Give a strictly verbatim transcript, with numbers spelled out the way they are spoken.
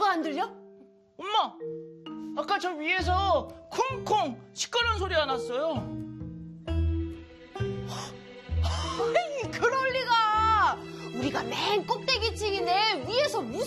안 들려? 엄마, 아까 저 위에서 콩콩 시끄러운 소리가 났어요. 그럴 리가. 우리가 맨 꼭대기층이네. 위에서 무슨